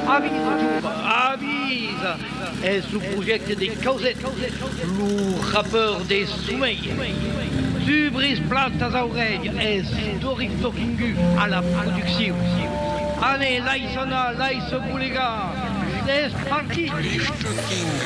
avise tout, avise. Et sous projecte des causettes, lourd rappeur des sommeils. Tu brises plate à oreilles, et Doris Tokingu à la production. Allez, laissez-nous, laissez-vous les gars. C'est parti.